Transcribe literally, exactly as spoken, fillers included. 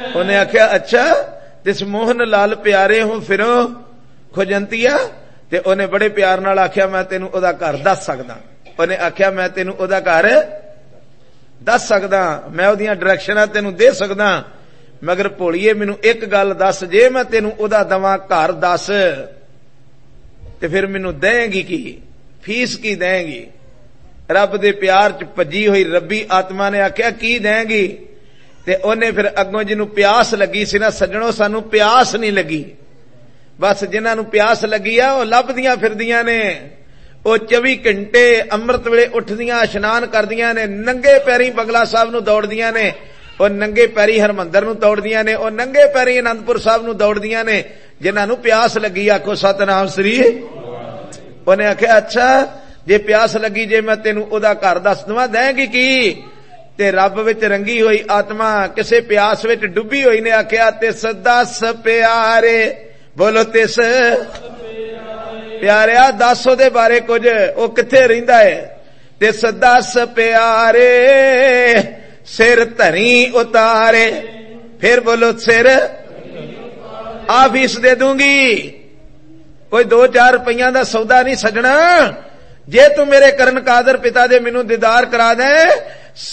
उन्हें आख्या अच्छा तिस मोहन लाल प्यारे हो फिरो खुजंतिया, ते उन्हें बड़े प्यार नाल आख्या मैं तेनू ओदा घर दस सकदा। उन्हें आख्या मैं तेनू ओदा घर दस सकदा, मैं ओदियां डायरेक्शनां तेनू दे सकदा, मगर भोलिए मैनू एक गल दस, जे मैं तेनू ओदा दवां घर दस ते फिर मैनू देंगी की, फीस की देंगी? रब दे प्यार च भजी हुई रब्बी आत्मा ने आख्या की देंगी? ते उन्हें फिर अगों जिन्हों प्यास लगी सी ना सज्जणों, सानू प्यास नहीं लगी, बस जिन्हां नू प्यास लगी आ वो लभदियां फिरदियां ने, वो चौबी घंटे अमृत वेले उठदियां इशनान करदियां ने, नंगे पैरी बंगला साहब नू दौड़दियां ने, और नंगे पैरी हरमंदर नू दौड़दियां ने, और नंगे पैरी आनंदपुर साहब नू दौड़दियां ने, जिन्हां नू प्यास लगी। आखो सतनाम श्री। उन्हें आख्या अच्छा जे प्यास लगी, जे मैं तेनू ओदा घर दस दवां देंगी की? ते रब विच रंगी हुई आत्मा किसे प्यास विच डुबी हुई ने आख्या तिस दस प्यारे, बोलो तिस प्यारिया दस ओदे बारे कुछ, ओ किथे रहिंदा है? तिस दस प्यारे सिर धरी उतारे, फिर बोलो सिर आ फीस दे दूंगी, कोई दो चार रुपया दा सौदा नहीं सजना। जे तू मेरे करन कादर पिता दे मैनू दीदार करा दे